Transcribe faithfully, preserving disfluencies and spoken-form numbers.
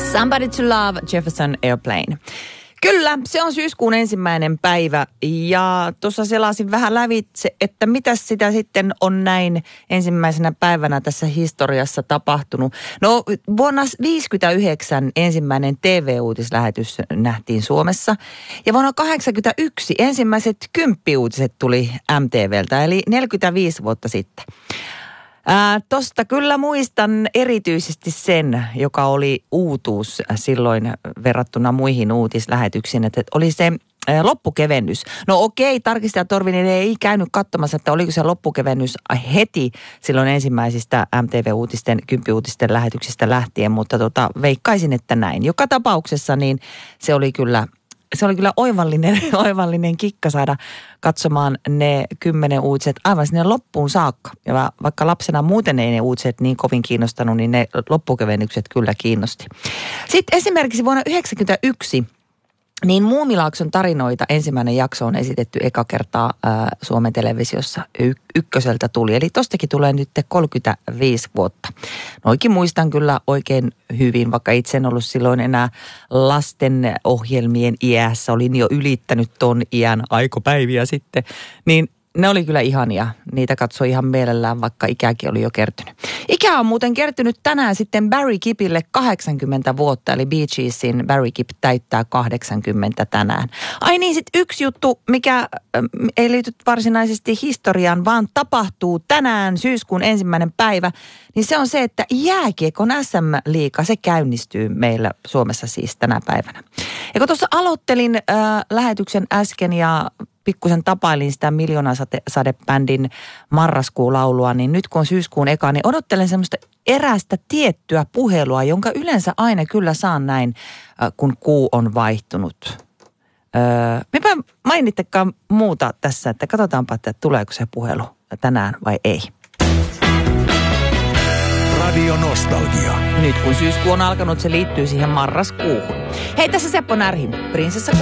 Somebody to Love, Jefferson Airplane. Kyllä, se on syyskuun ensimmäinen päivä ja tuossa selasin vähän lävitse, että mitä sitä sitten on näin ensimmäisenä päivänä tässä historiassa tapahtunut. No vuonna viisikymmentäyhdeksän ensimmäinen T V-uutislähetys nähtiin Suomessa ja vuonna kahdeksankymmentäyksi ensimmäiset kymppiuutiset tuli M T V:ltä eli neljäkymmentäviisi vuotta sitten. Ää, tosta kyllä muistan erityisesti sen, joka oli uutuus silloin verrattuna muihin uutislähetyksiin, että oli se ää, loppukevennys. No okei, tarkistaja Torvinen ei käynyt katsomassa, että oliko se loppukevennys heti silloin ensimmäisistä M T V-uutisten, kymppiuutisten lähetyksistä lähtien, mutta tota, veikkaisin, että näin. Joka tapauksessa niin se oli kyllä... Se oli kyllä oivallinen, oivallinen kikka saada katsomaan ne kymmenen uutiset aivan sinne loppuun saakka. Ja vaikka lapsena muuten ei ne uutiset niin kovin kiinnostanut, niin ne loppukevennykset kyllä kiinnosti. Sitten esimerkiksi vuonna yhdeksänkymmentäyksi niin Muumilaakson tarinoita ensimmäinen jakso on esitetty eka kertaa ää, Suomen televisiossa. Y- ykköseltä tuli. Eli tostakin tulee nyt kolmekymmentäviisi vuotta. Noikin muistan kyllä oikein hyvin, vaikka itse en ollut silloin enää lasten ohjelmien iässä. Olin jo ylittänyt ton iän aikopäiviä sitten. Niin ne oli kyllä ihania. Niitä katsoi ihan mielellään, vaikka ikäkin oli jo kertynyt. Ikä on muuten kertynyt tänään sitten Barry Gibbille kahdeksankymmentä vuotta, eli Bee Geesin Barry Gibb täyttää kahdeksankymmentä tänään. Ai niin, sitten yksi juttu, mikä äh, ei liity varsinaisesti historiaan, vaan tapahtuu tänään syyskuun ensimmäinen päivä, niin se on se, että jääkiekon S M-liiga, se käynnistyy meillä Suomessa siis tänä päivänä. Ja kun tuossa aloittelin äh, lähetyksen äsken ja pikkusen tapailin sitä Miljoonasadebändin marraskuun laulua, niin nyt kun on syyskuun eka, niin odottelen semmoista erästä tiettyä puhelua, jonka yleensä aina kyllä saan näin, kun kuu on vaihtunut. Öö, mipä mainittekaan muuta tässä, että katsotaanpa, että tuleeko se puhelu tänään vai ei. Radio Nostalgia. Nyt kun syyskuu on alkanut, se liittyy siihen marraskuuhun. Hei, tässä Seppo Närhi, prinsessa